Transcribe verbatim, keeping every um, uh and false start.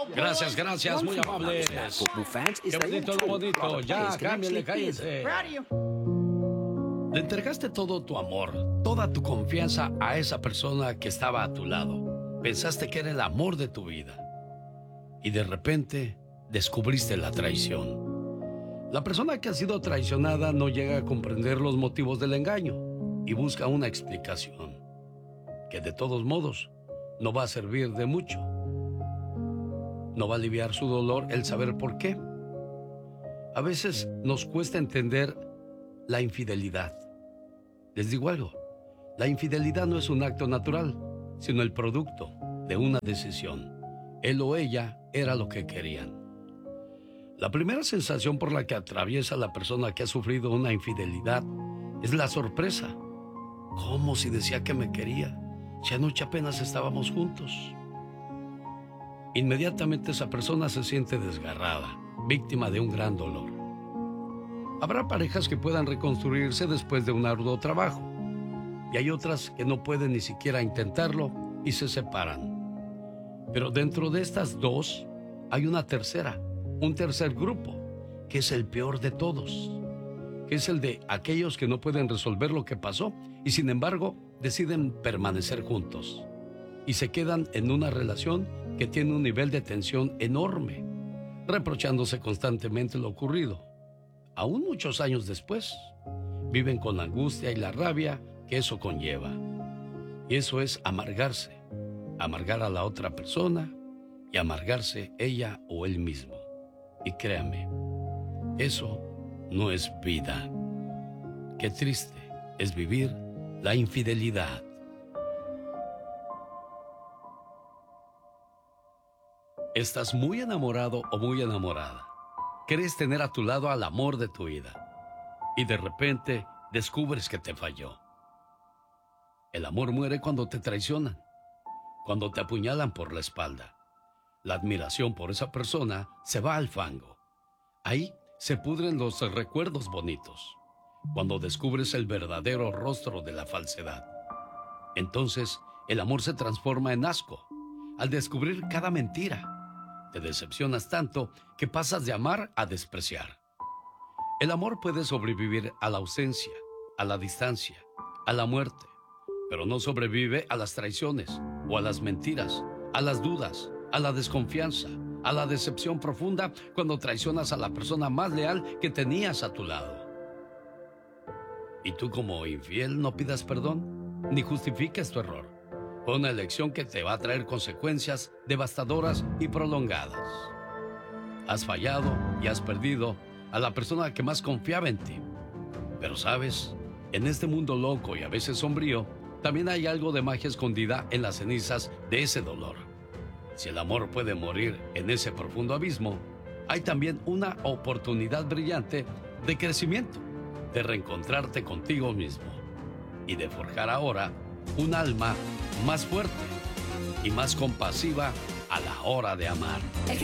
Gracias, gracias, muy amables. Qué bonito, lo bonito. Ya, cámbiale, cállese. Le entregaste todo tu amor, toda tu confianza a esa persona que estaba a tu lado. Pensaste que era el amor de tu vida. Y de repente descubriste la traición. La persona que ha sido traicionada no llega a comprender los motivos del engaño y busca una explicación, que de todos modos no va a servir de mucho. No va a aliviar su dolor el saber por qué. A veces nos cuesta entender la infidelidad. Les digo algo, la infidelidad no es un acto natural, sino el producto de una decisión. Él o ella era lo que querían. La primera sensación por la que atraviesa la persona que ha sufrido una infidelidad es la sorpresa. ¿Cómo si decía que me quería? Si anoche apenas estábamos juntos. Inmediatamente esa persona se siente desgarrada, víctima de un gran dolor. Habrá parejas que puedan reconstruirse después de un arduo trabajo, y hay otras que no pueden ni siquiera intentarlo y se separan. Pero dentro de estas dos hay una tercera, un tercer grupo, que es el peor de todos, que es el de aquellos que no pueden resolver lo que pasó y sin embargo deciden permanecer juntos y se quedan en una relación que tiene un nivel de tensión enorme, reprochándose constantemente lo ocurrido. Aún muchos años después, viven con la angustia y la rabia que eso conlleva. Y eso es amargarse, amargar a la otra persona y amargarse ella o él mismo. Y créame, eso no es vida. Qué triste es vivir la infidelidad. Estás muy enamorado o muy enamorada. Crees tener a tu lado al amor de tu vida. Y de repente descubres que te falló. El amor muere cuando te traicionan, cuando te apuñalan por la espalda. La admiración por esa persona se va al fango. Ahí se pudren los recuerdos bonitos, cuando descubres el verdadero rostro de la falsedad. Entonces, el amor se transforma en asco, al descubrir cada mentira. Te decepcionas tanto que pasas de amar a despreciar. El amor puede sobrevivir a la ausencia, a la distancia, a la muerte, pero no sobrevive a las traiciones o a las mentiras, a las dudas, a la desconfianza, a la decepción profunda cuando traicionas a la persona más leal que tenías a tu lado. Y tú como infiel no pidas perdón, ni justifiques tu error. Fue una elección que te va a traer consecuencias devastadoras y prolongadas. Has fallado y has perdido a la persona que más confiaba en ti. Pero sabes, en este mundo loco y a veces sombrío, también hay algo de magia escondida en las cenizas de ese dolor. Si el amor puede morir en ese profundo abismo, hay también una oportunidad brillante de crecimiento, de reencontrarte contigo mismo y de forjar ahora un alma más fuerte y más compasiva a la hora de amar. El